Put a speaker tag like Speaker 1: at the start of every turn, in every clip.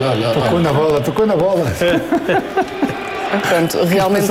Speaker 1: Tocou na bola.
Speaker 2: Portanto, realmente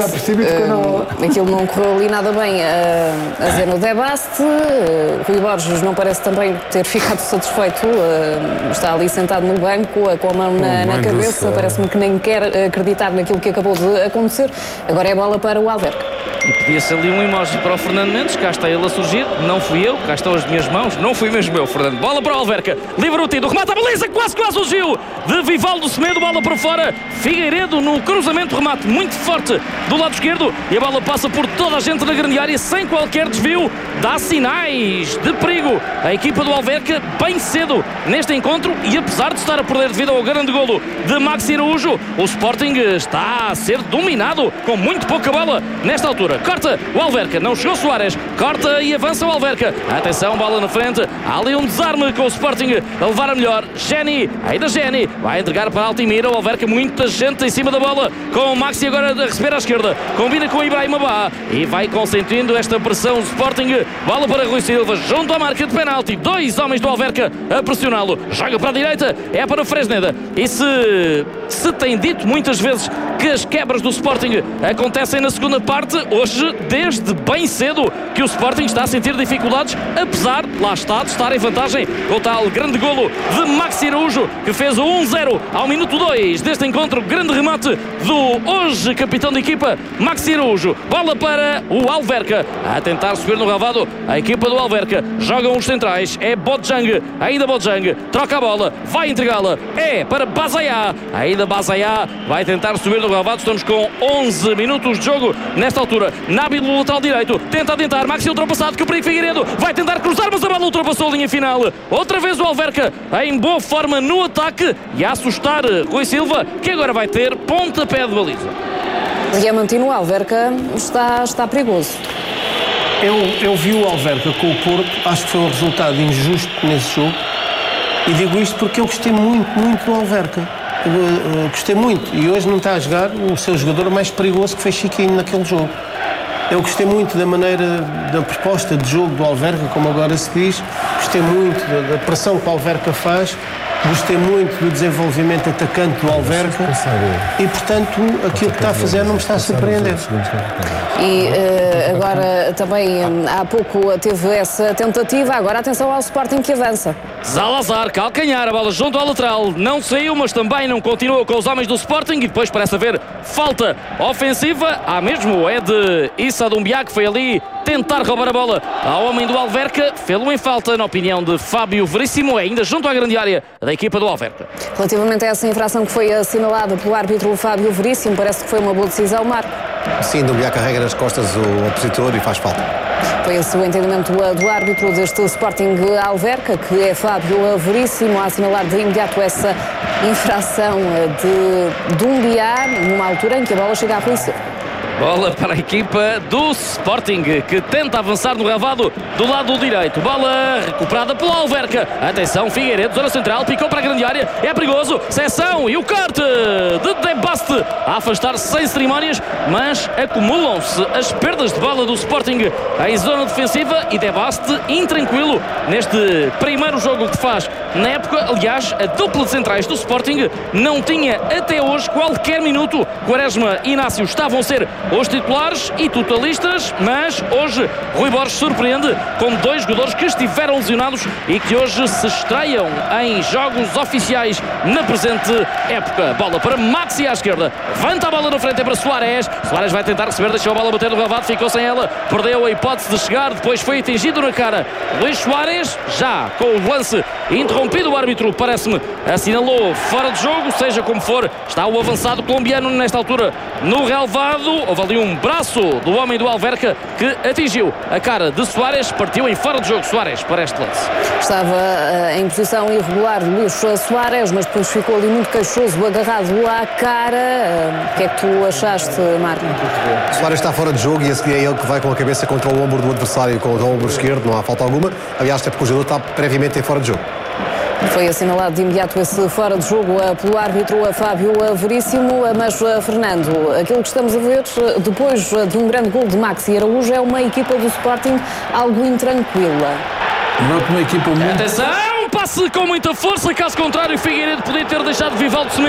Speaker 2: aquilo não correu ali nada bem a Zeno Debaste. Rui Borges não parece também ter ficado satisfeito, está ali sentado no banco com a mão na cabeça, parece-me que nem quer acreditar naquilo que acabou de acontecer. Agora é bola para o Alverca.
Speaker 3: E pedia-se ali um emoji para o Fernando Mendes, cá está ele a surgir, não fui eu, cá estão as minhas mãos, não fui mesmo eu, Fernando. Bola para o Alverca, livre o tiro, remata a baliza, quase surgiu, de Vivaldo Semedo, bola para fora, Figueiredo no cruzamento, remate muito forte do lado esquerdo, e a bola passa por toda a gente na grande área, sem qualquer desvio, dá sinais de perigo a equipa do Alverca, bem cedo neste encontro, e apesar de estar a perder devido ao grande golo de Maxi Araújo, o Sporting está a ser dominado, com muito pouca bola nesta altura. Corta o Alverca, não chegou Soares, corta e avança o Alverca, atenção, bola na frente, há ali um desarme com o Sporting a levar a melhor. Geni, ainda Geni, vai entregar para Altimira, o Alverca, muita gente em cima da bola, com o Maxi agora a receber à esquerda, combina com o Ibrahim Abá e vai consentindo esta pressão o Sporting, bola para Rui Silva, junto à marca de penalti, dois homens do Alverca a pressioná-lo, joga para a direita, é para o Fresneda, e se tem dito muitas vezes que as quebras do Sporting acontecem na segunda parte, hoje, desde bem cedo, que o Sporting está a sentir dificuldades, apesar, lá está, de estar em vantagem com o tal grande golo de Maxi Araújo, que fez o 1-0 ao minuto 2 deste encontro, grande remate do hoje capitão de equipa, Maxi Araújo, bola para o Alverca, a tentar subir no relvado, a equipa do Alverca, jogam os centrais, é Bojang, ainda Bojang, troca a bola, vai entregá-la, é para Bazaiá, ainda Bazaiá, vai tentar subir no relvado, estamos com 11 minutos de jogo nesta altura, Nabil no lateral direito, tenta adiantar, Maxi ultrapassado, que o perigo Figueiredo, vai tentar cruzar, mas a bola ultrapassou a linha final, outra vez o Alverca em boa forma no ataque e a assustar Rui Silva, que agora vai ter pontapé de baliza.
Speaker 2: Diamantino, o Alverca está perigoso.
Speaker 4: Eu vi o Alverca com o Porto, acho que foi um resultado injusto nesse jogo, e digo isto porque eu gostei muito do Alverca. Gostei muito, e hoje não está a jogar o seu jogador mais perigoso, que foi Chiquinho naquele jogo. Eu gostei muito da maneira, da proposta de jogo do Alverca, como agora se diz, gostei muito da pressão que o Alverca faz, gostei muito do desenvolvimento atacante do Alverca e, portanto, aquilo que está a fazer não me está a surpreender.
Speaker 2: E agora também há pouco teve essa tentativa, agora atenção ao Sporting que avança.
Speaker 3: Zalazar, calcanhar, a bola junto ao lateral, não saiu, mas também não continua com os homens do Sporting e depois parece haver falta ofensiva, há mesmo, é de Issa Doumbia, que foi ali tentar roubar a bola ao homem do Alverca, fê-lo em falta, na opinião de Fábio Veríssimo, ainda junto à grande área da equipa do Alverca.
Speaker 2: Relativamente a essa infração que foi assinalada pelo árbitro Fábio Veríssimo, parece que foi uma boa decisão, Marco.
Speaker 5: Sim, Doumbia carrega nas costas o opositor e faz falta.
Speaker 2: Foi esse o entendimento do árbitro deste Sporting Alverca, que é Fábio Veríssimo, a assinalar de imediato essa infração de Doumbia, numa altura em que a bola chega à polícia.
Speaker 3: Bola para a equipa do Sporting, que tenta avançar no relvado do lado direito. Bola recuperada pelo Alverca. Atenção, Figueiredo, zona central, picou para a grande área. É perigoso, seção e o corte de Debaste a afastar-se sem cerimónias, mas acumulam-se as perdas de bola do Sporting em zona defensiva e Debaste intranquilo neste primeiro jogo que faz na época. Aliás, a dupla de centrais do Sporting não tinha até hoje qualquer minuto. Quaresma e Inácio estavam a ser os titulares e totalistas, mas hoje Rui Borges surpreende com dois jogadores que estiveram lesionados e que hoje se estreiam em jogos oficiais na presente época. Bola para Maxi à esquerda, levanta a bola na frente, é para Soares. Soares vai tentar receber, deixou a bola bater no relvado, ficou sem ela, perdeu a hipótese de chegar, depois foi atingido na cara Luís Soares, já com o lance interrompido, o árbitro parece-me assinalou fora de jogo, seja como for, está o avançado colombiano nesta altura no relvado. Houve ali um braço do homem do Alverca que atingiu a cara de Soares, partiu em fora de jogo Soares para este lance.
Speaker 2: Estava em posição irregular Luís Soares, mas depois ficou ali muito queixoso, agarrado à cara. O que é que tu achaste, Marco?
Speaker 5: Soares está fora de jogo e a seguir é ele que vai com a cabeça contra o ombro do adversário com o ombro esquerdo, não há falta alguma. Aliás, até porque o jogador está previamente em fora de jogo.
Speaker 2: Foi assinalado de imediato esse fora de jogo pelo árbitro Fábio Veríssimo, mas Fernando, aquilo que estamos a ver depois de um grande gol de Maxi Araújo é uma equipa do Sporting algo intranquila.
Speaker 1: Noto uma equipa muito...
Speaker 3: Atenção! passe com muita força, caso contrário, Figueiredo podia ter deixado Vivaldo Semedo